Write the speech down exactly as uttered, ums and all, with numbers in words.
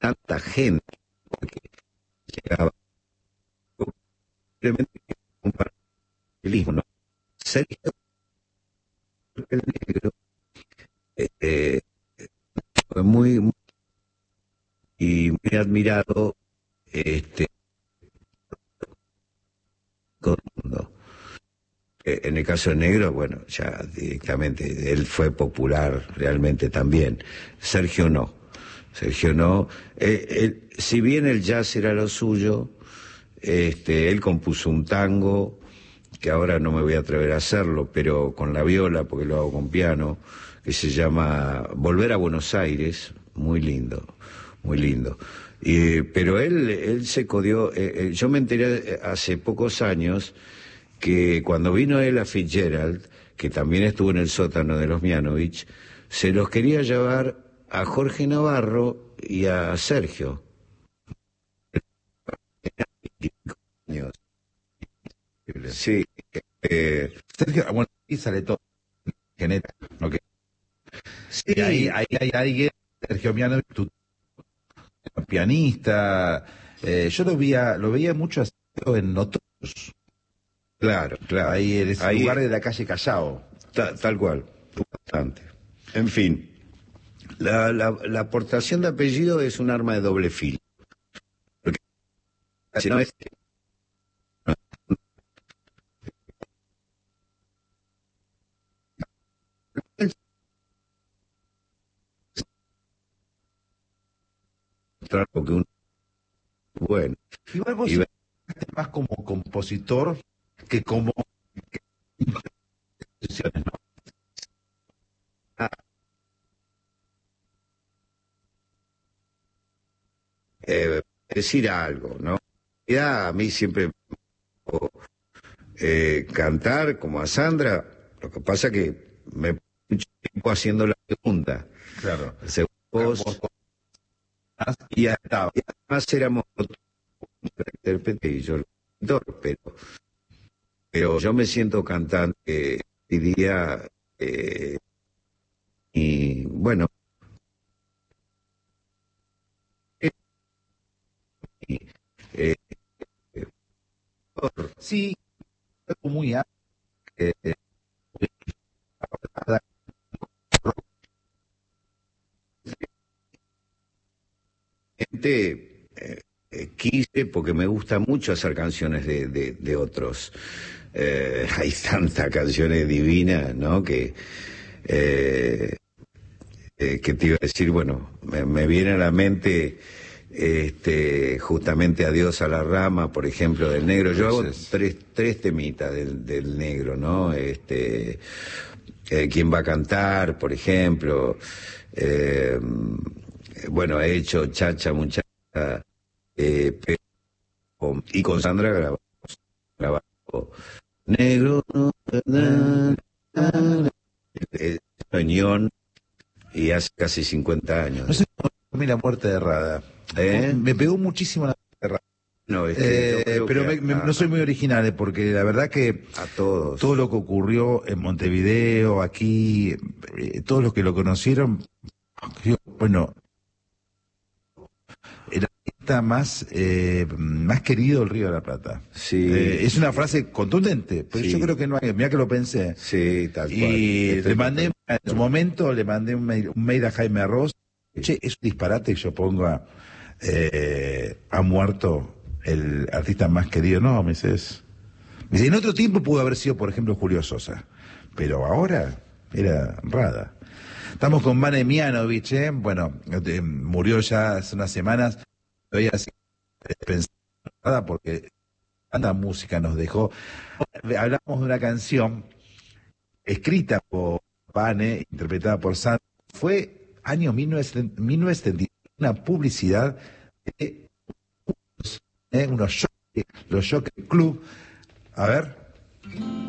tanta gente, porque llegaba simplemente un paralelismo, ¿no? Sergio el Negro eh, fue muy, muy y muy admirado este todo el mundo. Eh, en el caso de Negro, bueno, ya directamente, él fue popular realmente también. Sergio no. Sergio no. Eh, él, si bien el jazz era lo suyo, este, él compuso un tango, que ahora no me voy a atrever a hacerlo, pero con la viola, porque lo hago con piano, que se llama Volver a Buenos Aires, muy lindo, muy lindo. Y, pero él, él se codió, eh, eh, yo me enteré hace pocos años que cuando vino él a Fitzgerald, que también estuvo en el sótano de los Mianovich, se los quería llevar a Jorge Navarro y a Sergio. Sí, eh, Sergio, bueno, y sale todo, genera, ¿no? Que, y ahí, sí, ahí hay alguien, Sergio Miano, tu pianista, eh, yo lo veía, lo veía mucho haciendo en otros, claro, claro. ahí en ese Ahí, lugar de la calle Callao. ta- tal cual, bastante. En fin, la, la, la aportación de apellido es un arma de doble filo. Porque si no es mostrar lo que uno es bueno. Igual vos Y ver- empezaste más como compositor que como composiciones, ¿no? eh, decir algo, ¿no? Ya a mí siempre me gustó, eh, cantar como a Sandra, lo que pasa que me pasé mucho tiempo haciendo la segunda, Claro. según Vos vos, cantás y, y a- cantabas. y además éramos otro intérprete y yo el cantor, pero, pero yo me siento cantante hoy día, eh, y bueno, y, eh, Sí, algo muy eh, eh, gente, eh, eh, quise, porque me gusta mucho hacer canciones de, de, de otros. Eh, hay tantas canciones divinas, ¿no? Que, eh, eh, que te iba a decir, bueno, me, me viene a la mente este, justamente Adiós a la Rama, por ejemplo, del Negro. Yo hago veces. tres, tres temitas del, del Negro, ¿no? Este, eh, ¿Quién va a cantar, por ejemplo? Eh, bueno, he hecho Chacha Muchacha, eh, pero con- y con Sandra grabamos, grabamos Negro, no, na, na, na, eh, Peñón, y hace casi cincuenta No años. sé cómo tomé la muerte de Rada. ¿Eh? Me pegó muchísimo la muerte de Rada. No, es que yo Eh, creo pero que me- me- a, no soy muy original, eh, porque la verdad que a todo todos. lo que ocurrió en Montevideo, aquí, eh, todos los que lo conocieron, yo, bueno, el artista más, eh, más querido del Río de la Plata. Sí, Eh, es una sí, frase contundente, pero yo sí, creo que no hay, mira que lo pensé. sí, tal cual. Y Estoy le mandé, en totalmente de su acuerdo. momento, le mandé un mail, un mail a Jaime Arroz. Che, es un disparate que yo ponga, eh, ha muerto el artista más querido. No, me dices. Me dice, en otro tiempo pudo haber sido, por ejemplo, Julio Sosa. Pero ahora era Rada. Estamos con Vane Mianovich, ¿eh? Bueno, eh, murió ya hace unas semanas. Todavía sigue pensando en Rada porque tanta música nos dejó. Hablamos de una canción escrita por Vane, interpretada por Sandra. Fue año mil novecientos setenta y una publicidad de eh, unos shows, los Jockey Club. A ver.